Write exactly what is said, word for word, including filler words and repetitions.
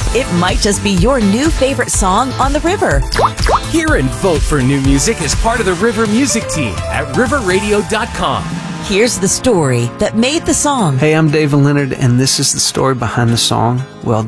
It might just be your new favorite song on the river. Hear and vote for new music as part of the River Music Team at river radio dot com. Here's the story that made the song. Hey, I'm David Leonard, and this is the story behind the song, Well